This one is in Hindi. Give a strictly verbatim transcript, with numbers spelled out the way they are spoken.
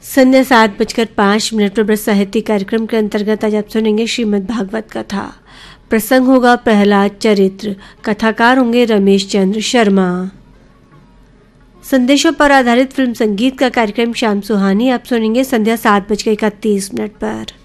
संध्या सात बजकर पाँच मिनट पर ब्रज साहित्य कार्यक्रम के अंतर्गत आज आप सुनेंगे श्रीमद् भागवत कथा। प्रसंग होगा प्रहलाद चरित्र। कथाकार होंगे रमेश चंद्र शर्मा। संदेशों पर आधारित फिल्म संगीत का कार्यक्रम शाम सुहानी आप सुनेंगे संध्या सात बजकर इकतीस मिनट पर।